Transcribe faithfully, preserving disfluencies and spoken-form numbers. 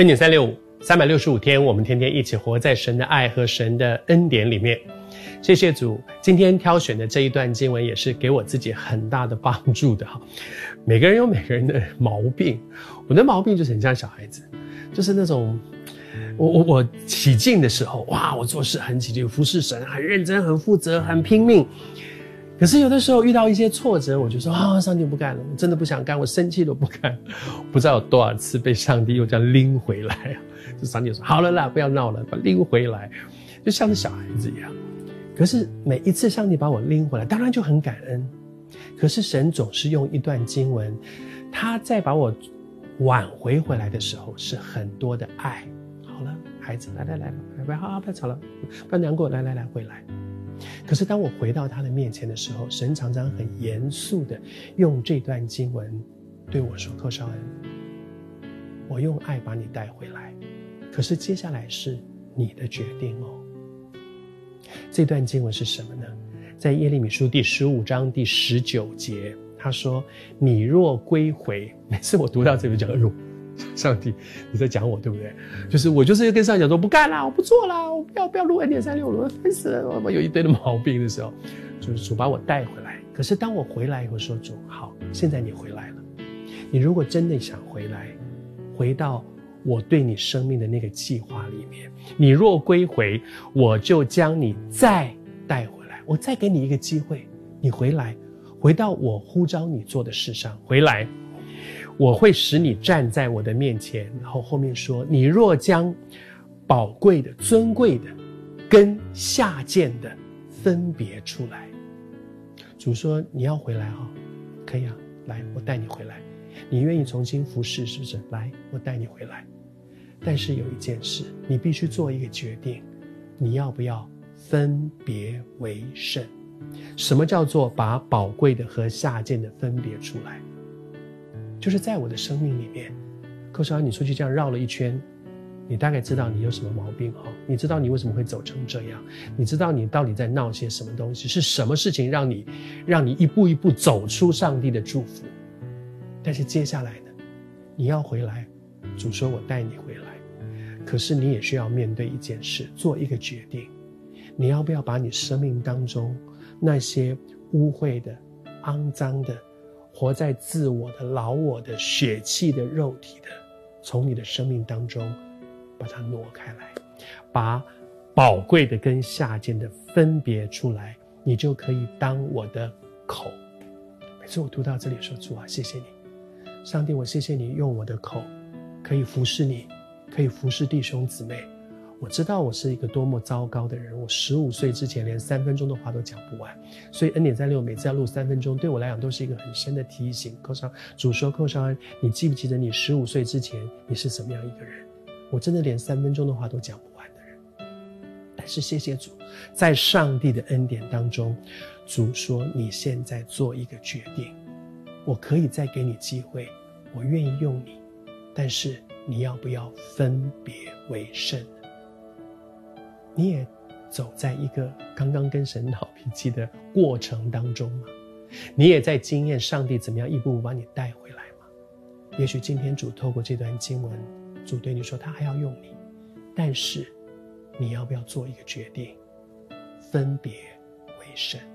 恩典三六五，三百六十五天，我们天天一起活在神的爱和神的恩典里面。谢谢主，今天挑选的这一段经文也是给我自己很大的帮助的。每个人有每个人的毛病，我的毛病就是很像小孩子，就是那种我我我起劲的时候，哇，我做事很起劲，服侍神很认真、很负责、很拼命。可是有的时候遇到一些挫折，我就说啊、哦，上帝不干了，我真的不想干，我生气都不干。不知道有多少次被上帝又这样拎回来啊！就上帝说好了啦，不要闹了，把拎回来，就像是小孩子一样。可是每一次上帝把我拎回来，当然就很感恩。可是神总是用一段经文，他在把我挽回回来的时候，是很多的爱。好了，孩子，来来来，不要好，不要吵了，不要难过，来来来，回来。可是当我回到他的面前的时候，神常常很严肃的用这段经文对我说：寇绍恩，我用爱把你带回来，可是接下来是你的决定哦。这段经文是什么呢？在耶利米书第十五章第十九节，他说：你若归回。每次我读到这里就讲，哎呦，上帝你在讲我对不对？就是我就是跟上帝讲说不干啦，我不做啦，我不要不要录恩典三六五，烦死了，我有一堆的毛病的时候，就是主把我带回来。可是当我回来以后说，主好，现在你回来了，你如果真的想回来，回到我对你生命的那个计划里面，你若归回，我就将你再带回来，我再给你一个机会，你回来，回到我呼召你做的事上，回来，我会使你站在我的面前。然后后面说，你若将宝贵的、尊贵的跟下贱的分别出来。主说你要回来哦，可以啊，来，我带你回来。你愿意重新服侍是不是？来，我带你回来。但是有一件事，你必须做一个决定，你要不要分别为圣？什么叫做把宝贵的和下贱的分别出来？就是在我的生命里面，寇绍恩，你出去这样绕了一圈，你大概知道你有什么毛病哦，你知道你为什么会走成这样，你知道你到底在闹些什么东西，是什么事情让你让你一步一步走出上帝的祝福。但是接下来呢，你要回来，主说我带你回来，可是你也需要面对一件事，做一个决定，你要不要把你生命当中那些污秽的、肮脏的、活在自我的、老我的、血气的、肉体的，从你的生命当中把它挪开来，把宝贵的跟下贱的分别出来，你就可以当我的口。每次我读到这里说，主啊，谢谢你，上帝，我谢谢你用我的口可以服侍你，可以服侍弟兄姊妹。我知道我是一个多么糟糕的人，我十五岁之前连三分钟的话都讲不完，所以恩典三六每次要录三分钟，对我来讲都是一个很深的提醒。寇绍主说，寇绍恩，你记不记得你十五岁之前你是什么样一个人？我真的连三分钟的话都讲不完的人。但是谢谢主，在上帝的恩典当中，主说你现在做一个决定，我可以再给你机会，我愿意用你，但是你要不要分别为圣？你也走在一个刚刚跟神闹脾气的过程当中吗？你也在经验上帝怎么样一步步把你带回来吗？也许今天主透过这段经文，主对你说他还要用你，但是你要不要做一个决定，分别为圣？